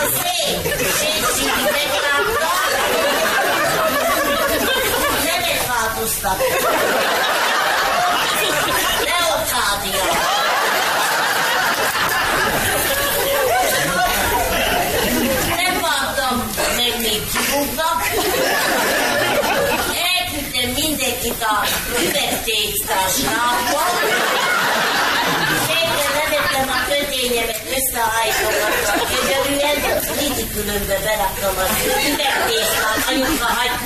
Nem vártam meg még kifognak. Elküldtem mindenkit a üvegtésztársába. Szépen levettem a kötényemet, összeállítogattam. Egyelően, így különbe beraktam az üvegtésztát, anyuka hagyta.